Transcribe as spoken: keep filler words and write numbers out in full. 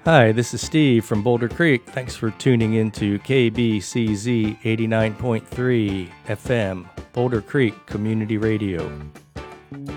Hi, this is Steve from Boulder Creek. Thanks for tuning in to K B C Z eighty-nine point three F M, Boulder Creek Community Radio.